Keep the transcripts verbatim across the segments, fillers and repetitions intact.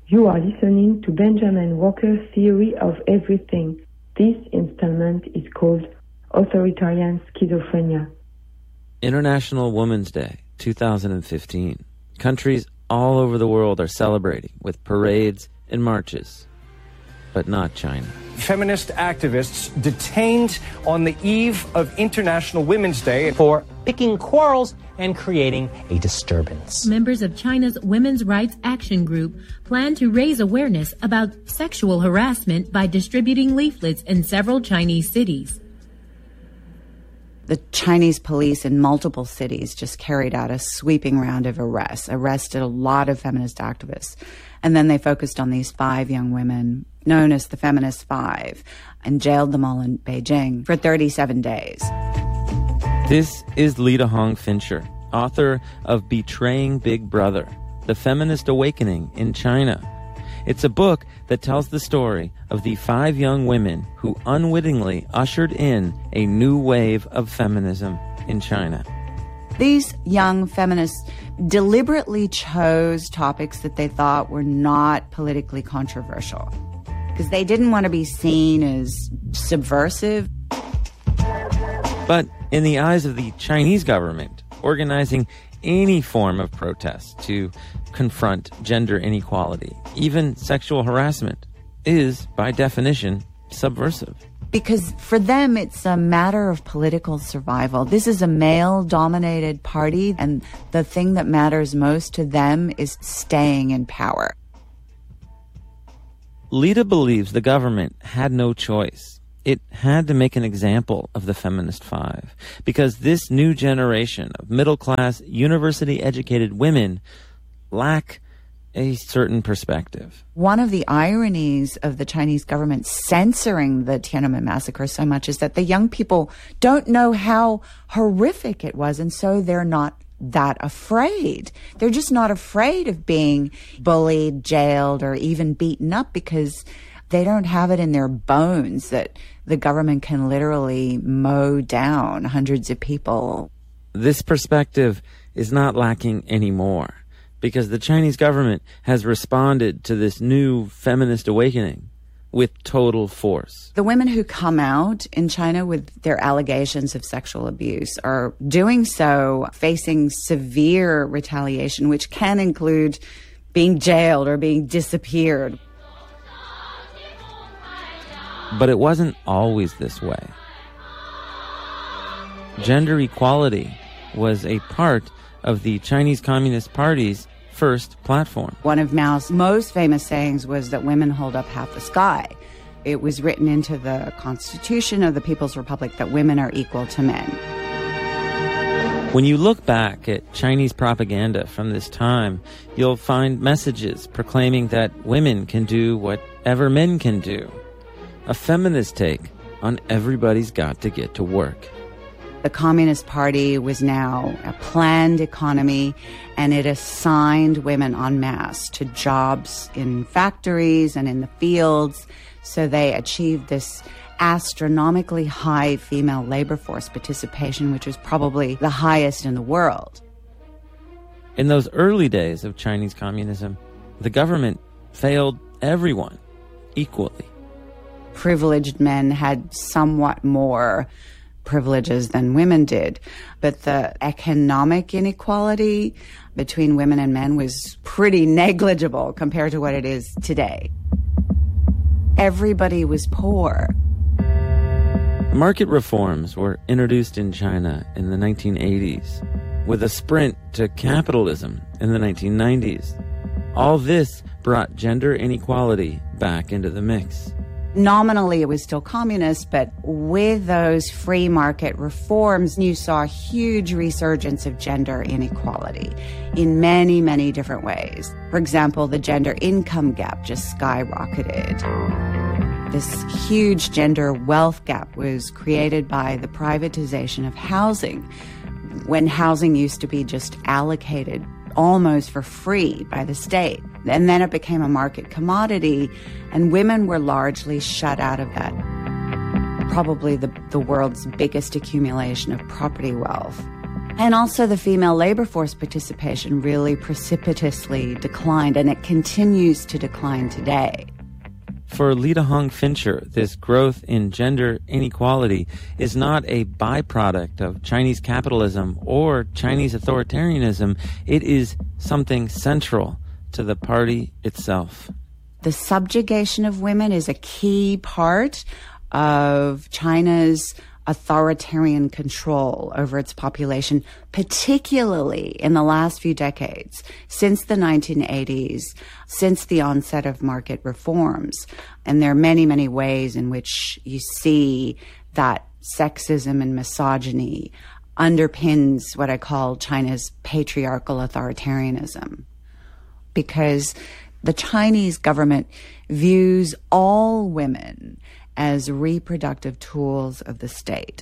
You are listening to Benjamin Walker's Theory of Everything. This installment is called Authoritarian Schizophrenia. International Women's Day, two thousand fifteen. Countries all over the world are celebrating with parades and marches, but not China. Feminist activists detained on the eve of International Women's Day for picking quarrels and creating a disturbance. Members of China's Women's Rights Action Group plan to raise awareness about sexual harassment by distributing leaflets in several Chinese cities. The Chinese police in multiple cities just carried out a sweeping round of arrests, arrested a lot of feminist activists. And then they focused on these five young women, known as the Feminist Five, and jailed them all in Beijing for thirty-seven days. This is Lita Hong Fincher, author of Betraying Big Brother, The Feminist Awakening in China. It's a book that tells the story of the five young women who unwittingly ushered in a new wave of feminism in China. These young feminists deliberately chose topics that they thought were not politically controversial because they didn't want to be seen as subversive. But in the eyes of the Chinese government, organizing any form of protest to confront gender inequality, even sexual harassment, is, by definition, subversive. Because for them, it's a matter of political survival. This is a male-dominated party, and the thing that matters most to them is staying in power. Lita believes the government had no choice. It had to make an example of the Feminist Five, because this new generation of middle-class, university-educated women lack a certain perspective. One of the ironies of the Chinese government censoring the Tiananmen massacre so much is that the young people don't know how horrific it was, and so they're not that afraid. They're just not afraid of being bullied, jailed, or even beaten up because they don't have it in their bones that the government can literally mow down hundreds of people. This perspective is not lacking anymore, because the Chinese government has responded to this new feminist awakening with total force. The women who come out in China with their allegations of sexual abuse are doing so facing severe retaliation, which can include being jailed or being disappeared. But it wasn't always this way. Gender equality was a part of the Chinese Communist Party's first platform. One of Mao's most famous sayings was that women hold up half the sky. It was written into the Constitution of the People's Republic that women are equal to men. When you look back at Chinese propaganda from this time, you'll find messages proclaiming that women can do whatever men can do. A feminist take on everybody's got to get to work. The Communist Party was now a planned economy, and it assigned women en masse to jobs in factories and in the fields. So they achieved this astronomically high female labor force participation, which was probably the highest in the world. In those early days of Chinese communism, the government failed everyone equally. Privileged men had somewhat more privileges than women did, but the economic inequality between women and men was pretty negligible compared to what it is today. Everybody was poor. Market reforms were introduced in China in the nineteen eighties, with a sprint to capitalism in the nineteen nineties. All this brought gender inequality back into the mix. Nominally, it was still communist, but with those free market reforms, you saw a huge resurgence of gender inequality in many, many different ways. For example, the gender income gap just skyrocketed. This huge gender wealth gap was created by the privatization of housing, when housing used to be just allocated almost for free by the state. And then it became a market commodity, and women were largely shut out of that. Probably the, the world's biggest accumulation of property wealth. And also the female labor force participation really precipitously declined, and it continues to decline today. For Lida Hong Fincher, this growth in gender inequality is not a byproduct of Chinese capitalism or Chinese authoritarianism. It is something central to the party itself. The subjugation of women is a key part of China's authoritarian control over its population, particularly in the last few decades, since the nineteen eighties, since the onset of market reforms. And there are many, many ways in which you see that sexism and misogyny underpins what I call China's patriarchal authoritarianism. Because the Chinese government views all women as reproductive tools of the state.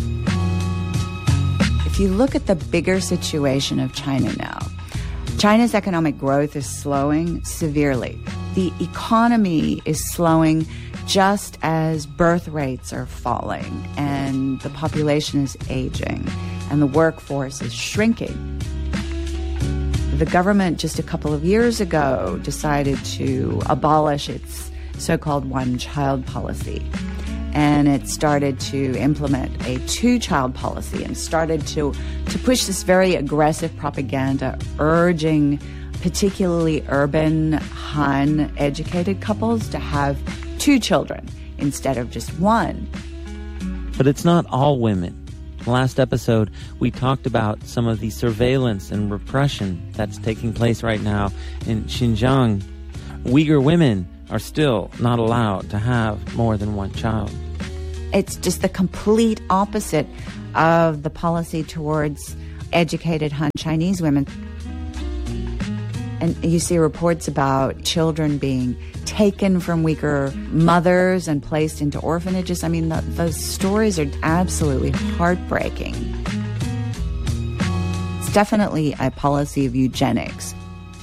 If you look at the bigger situation of China now, China's economic growth is slowing severely. The economy is slowing just as birth rates are falling and the population is aging and the workforce is shrinking. The government just a couple of years ago decided to abolish its so-called one-child policy. And it started to implement a two-child policy and started to, to push this very aggressive propaganda urging particularly urban Han educated couples to have two children instead of just one. But it's not all women. Last episode, we talked about some of the surveillance and repression that's taking place right now in Xinjiang. Uyghur women are still not allowed to have more than one child. It's just the complete opposite of the policy towards educated Han Chinese women. And you see reports about children being taken from Uyghur mothers and placed into orphanages. I mean, the, those stories are absolutely heartbreaking. It's definitely a policy of eugenics.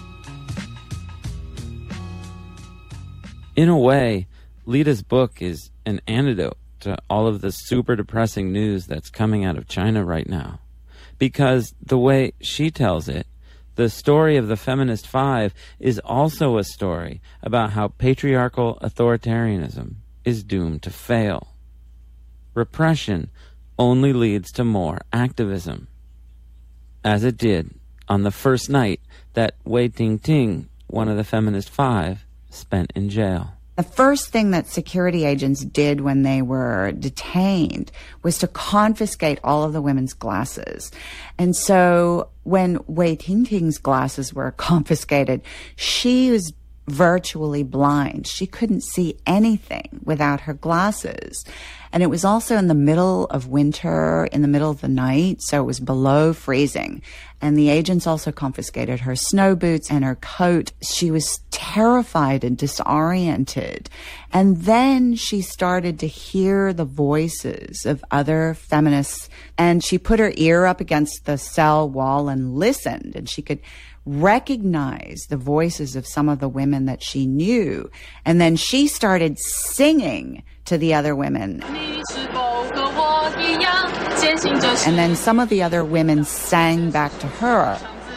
In a way, Lida's book is an antidote to all of the super depressing news that's coming out of China right now. Because the way she tells it, the story of the Feminist Five is also a story about how patriarchal authoritarianism is doomed to fail. Repression only leads to more activism, as it did on the first night that Wei Tingting, one of the Feminist Five, spent in jail. The first thing that security agents did when they were detained was to confiscate all of the women's glasses. And so when Wei Tingting's glasses were confiscated, she was virtually blind. She couldn't see anything without her glasses. And it was also in the middle of winter, in the middle of the night, so it was below freezing. And the agents also confiscated her snow boots and her coat. She was terrified and disoriented. And then she started to hear the voices of other feminists. And she put her ear up against the cell wall and listened. And she could recognize the voices of some of the women that she knew. And then she started singing to the other women. And then some of the other women sang back to her.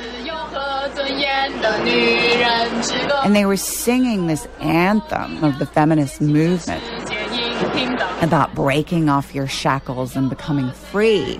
And they were singing this anthem of the feminist movement about breaking off your shackles and becoming free.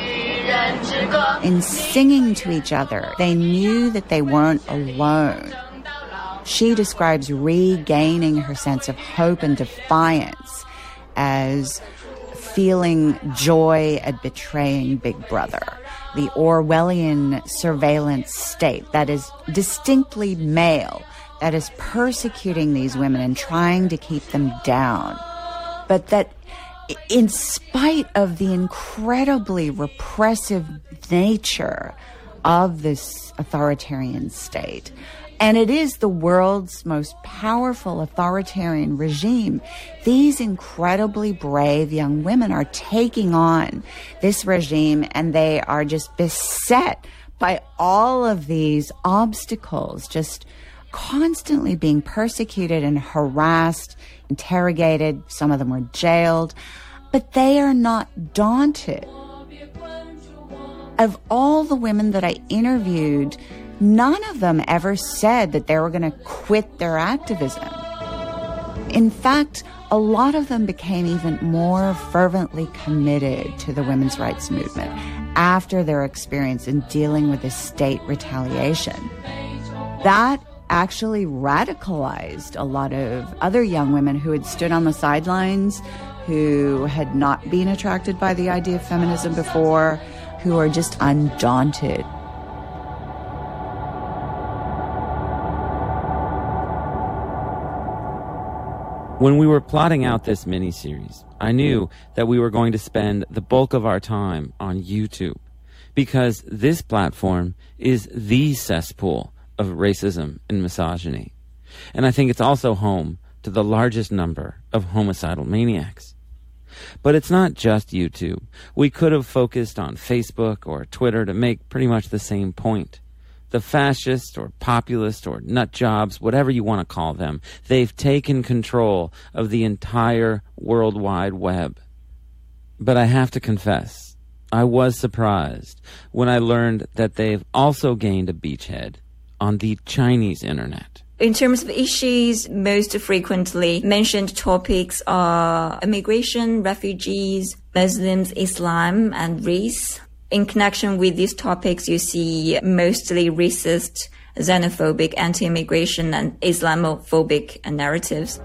In singing to each other, they knew that they weren't alone. She describes regaining her sense of hope and defiance as feeling joy at betraying Big Brother, the Orwellian surveillance state that is distinctly male, that is persecuting these women and trying to keep them down. But that in spite of the incredibly repressive nature of this authoritarian state, and it is the world's most powerful authoritarian regime, these incredibly brave young women are taking on this regime, and they are just beset by all of these obstacles, just constantly being persecuted and harassed, interrogated. Some of them were jailed, but they are not daunted. Of all the women that I interviewed, none of them ever said that they were going to quit their activism. In fact, a lot of them became even more fervently committed to the women's rights movement after their experience in dealing with the state retaliation. That actually radicalized a lot of other young women who had stood on the sidelines, who had not been attracted by the idea of feminism before, who are just undaunted. When we were plotting out this miniseries, I knew that we were going to spend the bulk of our time on YouTube, because this platform is the cesspool of racism and misogyny. And I think it's also home to the largest number of homicidal maniacs. But it's not just YouTube. We could have focused on Facebook or Twitter to make pretty much the same point. The fascist or populist or nut jobs, whatever you want to call them, they've taken control of the entire World Wide Web. But I have to confess, I was surprised when I learned that they've also gained a beachhead on the Chinese internet. In terms of issues, most frequently mentioned topics are immigration, refugees, Muslims, Islam, and race. In connection with these topics, you see mostly racist, xenophobic, anti-immigration, and Islamophobic narratives.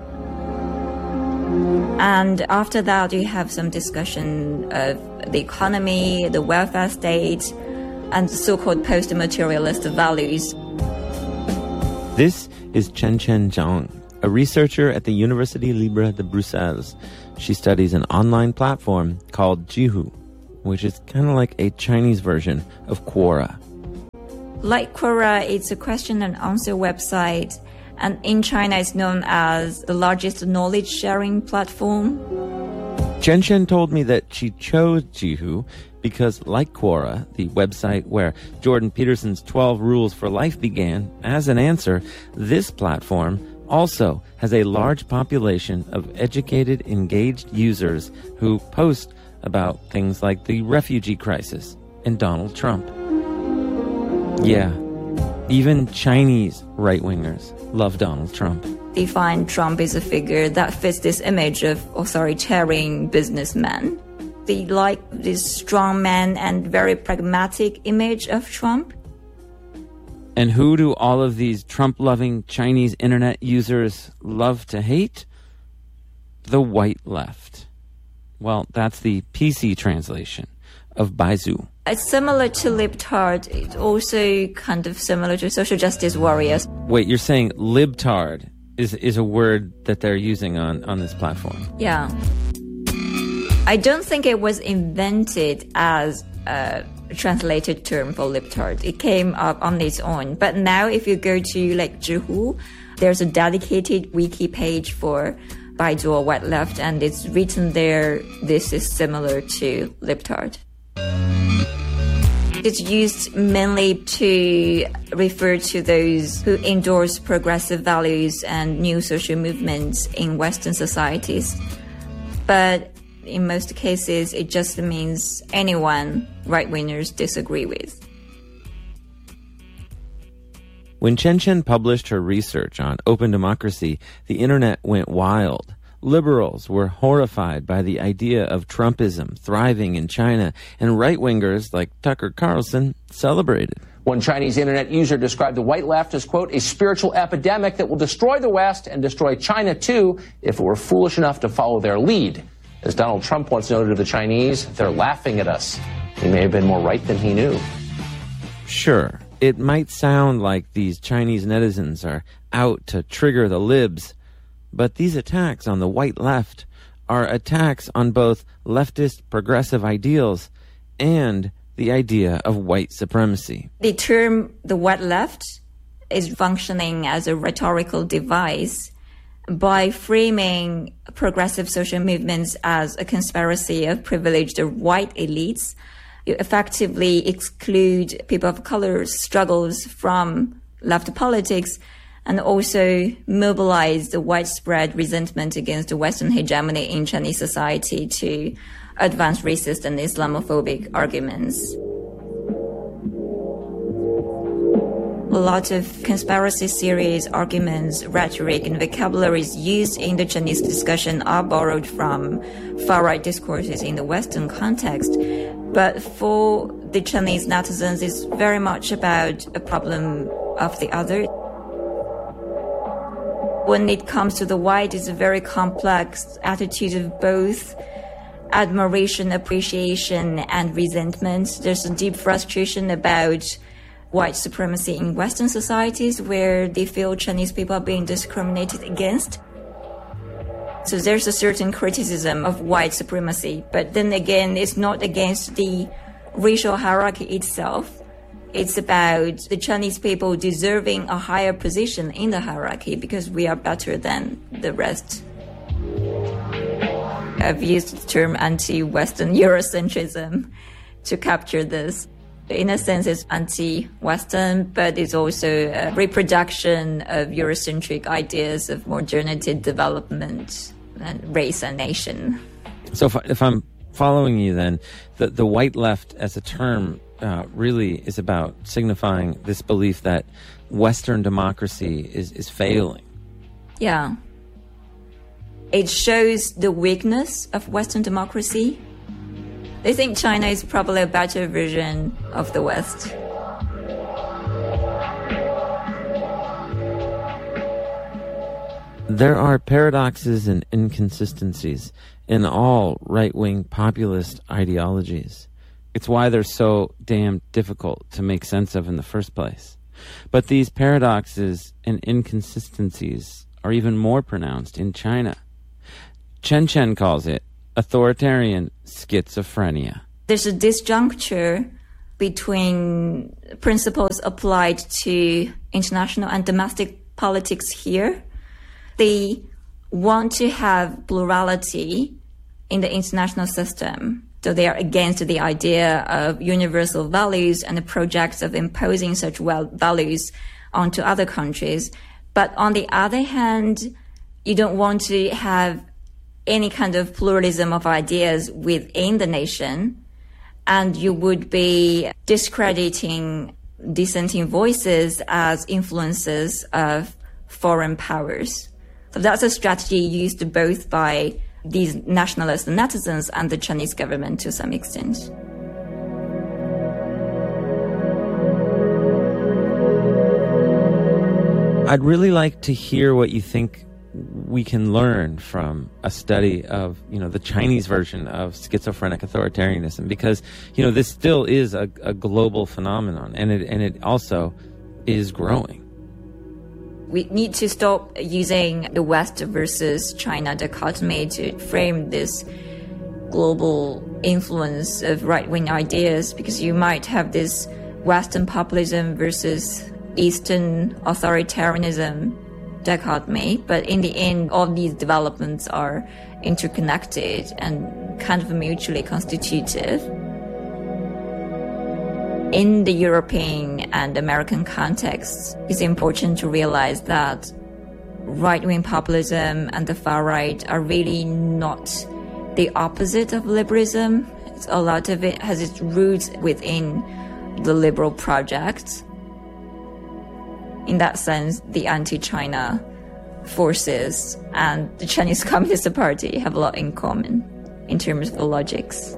And after that, you have some discussion of the economy, the welfare state, and so-called post-materialist values. This is Chen-Chen Zhang, a researcher at the Université Libre de Bruxelles. She studies an online platform called Zhihu, which is kind of like a Chinese version of Quora. Like Quora, it's a question and answer website, and in China it's known as the largest knowledge-sharing platform. Chen-Chen told me that she chose Zhihu because, like Quora, the website where Jordan Peterson's twelve Rules for Life began, as an answer, this platform also has a large population of educated, engaged users who post about things like the refugee crisis and Donald Trump. Yeah, even Chinese right-wingers love Donald Trump. They find Trump is a figure that fits this image of authoritarian businessman. They like this strong man and very pragmatic image of Trump. And who do all of these Trump-loving Chinese internet users love to hate? The white left. Well, that's the P C translation of Baizu. It's similar to libtard. It's also kind of similar to social justice warriors. Wait, you're saying libtard is is a word that they're using on, on this platform? Yeah. I don't think it was invented as a translated term for libtard. It came up on its own. But now if you go to like Zhihu, there's a dedicated wiki page for Baizu or white left, and it's written there, this is similar to libtard. It's used mainly to refer to those who endorse progressive values and new social movements in Western societies. But in most cases, it just means anyone right-wingers disagree with. When Chen-Chen published her research on open democracy, the internet went wild. Liberals were horrified by the idea of Trumpism thriving in China, and right-wingers like Tucker Carlson celebrated. One Chinese internet user described the white left as, quote, a spiritual epidemic that will destroy the West and destroy China, too, if it were foolish enough to follow their lead. As Donald Trump once noted of the Chinese, they're laughing at us. He may have been more right than he knew. Sure, it might sound like these Chinese netizens are out to trigger the libs, but these attacks on the white left are attacks on both leftist progressive ideals and the idea of white supremacy. The term the white left is functioning as a rhetorical device by framing progressive social movements as a conspiracy of privileged white elites. You effectively exclude people of color's struggles from left politics and also mobilize the widespread resentment against the Western hegemony in Chinese society to advance racist and Islamophobic arguments. A lot of conspiracy theories, arguments, rhetoric, and vocabularies used in the Chinese discussion are borrowed from far-right discourses in the Western context. But for the Chinese netizens, it's very much about a problem of the other. When it comes to the white, it's a very complex attitude of both admiration, appreciation, and resentment. There's a deep frustration about white supremacy in Western societies where they feel Chinese people are being discriminated against. So there's a certain criticism of white supremacy, but then again, it's not against the racial hierarchy itself. It's about the Chinese people deserving a higher position in the hierarchy because we are better than the rest. I've used the term anti-Western Eurocentrism to capture this. In a sense, it's anti-Western, but it's also a reproduction of Eurocentric ideas of modernity, development, and race and nation. So if, if I'm following you then, the, the white left as a term uh, really is about signifying this belief that Western democracy is, is failing. Yeah. It shows the weakness of Western democracy. They think China is probably a better version of the West. There are paradoxes and inconsistencies in all right-wing populist ideologies. It's why they're so damn difficult to make sense of in the first place. But these paradoxes and inconsistencies are even more pronounced in China. Chen Chen calls it authoritarian schizophrenia. There's a disjuncture between principles applied to international and domestic politics here. They want to have plurality in the international system. So they are against the idea of universal values and the projects of imposing such values onto other countries. But on the other hand, you don't want to have any kind of pluralism of ideas within the nation, and you would be discrediting dissenting voices as influences of foreign powers. So that's a strategy used both by these nationalist netizens and the Chinese government to some extent. I'd really like to hear what you think we can learn from a study of, you know, the Chinese version of schizophrenic authoritarianism, because, you know, this still is a, a global phenomenon, and it and it also is growing. We need to stop using the West versus China dichotomy to frame this global influence of right-wing ideas, because you might have this Western populism versus Eastern authoritarianism dichotomy, but in the end, all these developments are interconnected and kind of mutually constitutive. In the European and American contexts, it's important to realize that right-wing populism and the far right are really not the opposite of liberalism. It's, a lot of it has its roots within the liberal project. In that sense, the anti-China forces and the Chinese Communist Party have a lot in common in terms of the logics.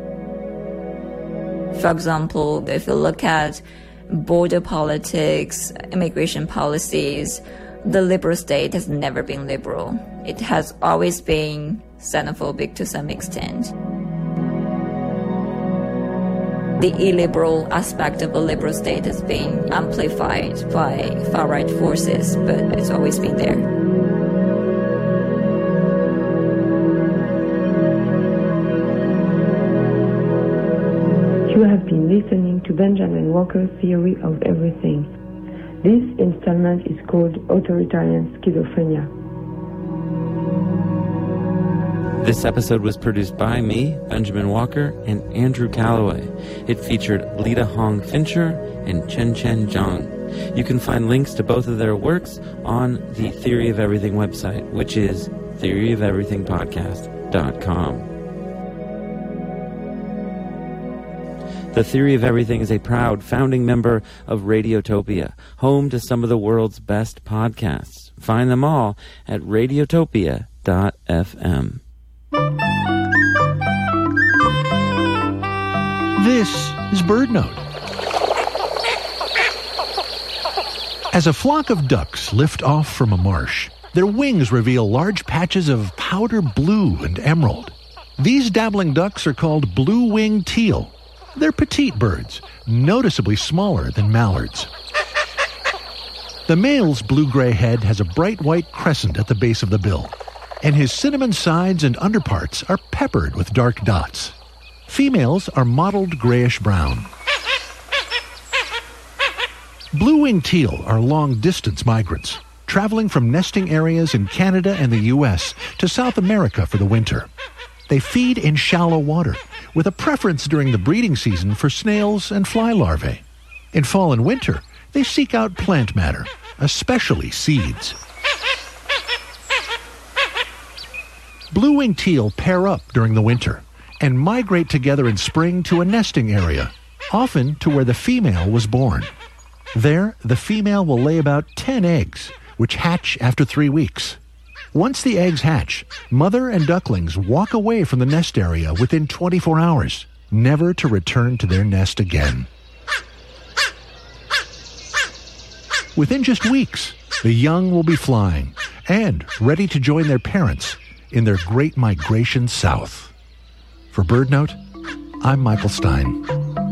For example, if you look at border politics, immigration policies, the liberal state has never been liberal. It has always been xenophobic to some extent. The illiberal aspect of a liberal state has been amplified by far-right forces, but it's always been there. You have been listening to Benjamin Walker's Theory of Everything. This installment is called Authoritarian Schizophrenia. This episode was produced by me, Benjamin Walker, and Andrew Calloway. It featured Lita Hong Fincher and Chen Chen Zhang. You can find links to both of their works on the Theory of Everything website, which is theory of everything podcast dot com. The Theory of Everything is a proud founding member of Radiotopia, home to some of the world's best podcasts. Find them all at radiotopia dot f m. This is BirdNote. As a flock of ducks lift off from a marsh, their wings reveal large patches of powder blue and emerald. These dabbling ducks are called blue-winged teal. They're petite birds, noticeably smaller than mallards. The male's blue-gray head has a bright white crescent at the base of the bill, and his cinnamon sides and underparts are peppered with dark dots. Females are mottled grayish-brown. Blue-winged teal are long-distance migrants, traveling from nesting areas in Canada and the U S to South America for the winter. They feed in shallow water, with a preference during the breeding season for snails and fly larvae. In fall and winter, they seek out plant matter, especially seeds. Blue-winged teal pair up during the winter and migrate together in spring to a nesting area, often to where the female was born. There, the female will lay about ten eggs, which hatch after three weeks. Once the eggs hatch, mother and ducklings walk away from the nest area within twenty-four hours, never to return to their nest again. Within just weeks, the young will be flying and ready to join their parents in their great migration south. For BirdNote, I'm Michael Stein.